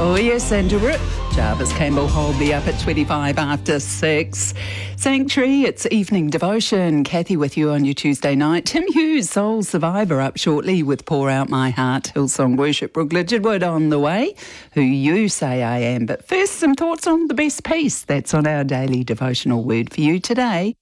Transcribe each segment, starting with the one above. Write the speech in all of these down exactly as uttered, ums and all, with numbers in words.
Oh yes, and a rip. Jarvis Campbell Holby up at twenty-five after six. Sanctuary, it's evening devotion. Kathy with you on your Tuesday night. Tim Hughes, Soul Survivor, up shortly with Pour Out My Heart. Hillsong Worship, Brooke Lidgerwood on the way. Who You Say I Am. But first, some thoughts on the best piece. That's on our daily devotional word for you today.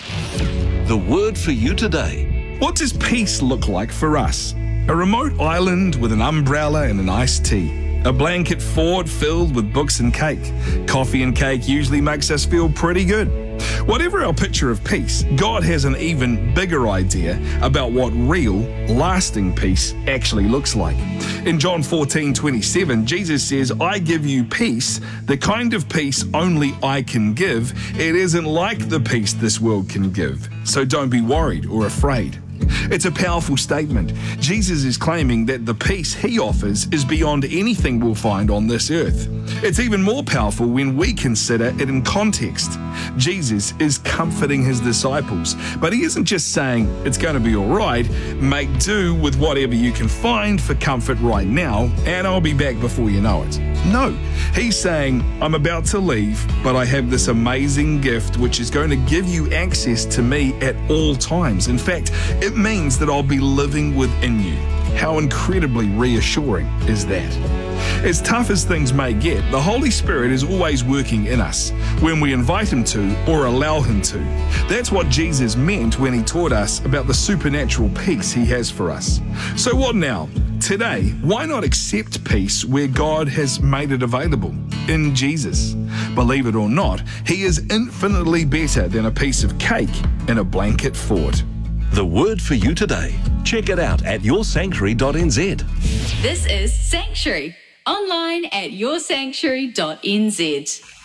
The word for you today. What does peace look like for us? A remote island with an umbrella and an iced tea. A blanket fort filled with books and cake. Coffee and cake usually makes us feel pretty good. Whatever our picture of peace, God has an even bigger idea about what real, lasting peace actually looks like. In John fourteen twenty-seven, Jesus says, I give you peace, the kind of peace only I can give. It isn't like the peace this world can give. So don't be worried or afraid. It's a powerful statement. Jesus is claiming that the peace he offers is beyond anything we'll find on this earth. It's even more powerful when we consider it in context. Jesus is comforting his disciples, but he isn't just saying it's going to be all right, make do with whatever you can find for comfort right now, and I'll be back before you know it. No, he's saying, I'm about to leave, but I have this amazing gift which is going to give you access to me at all times. In fact, it means that I'll be living within you. How incredibly reassuring is that? As tough as things may get, the Holy Spirit is always working in us when we invite him to or allow him to. That's what Jesus meant when he taught us about the supernatural peace he has for us. So what now? Today, why not accept peace where God has made it available? In Jesus. Believe it or not, he is infinitely better than a piece of cake in a blanket fort. The word for you today. Check it out at your sanctuary dot n z. This is Sanctuary, online at your sanctuary dot n z.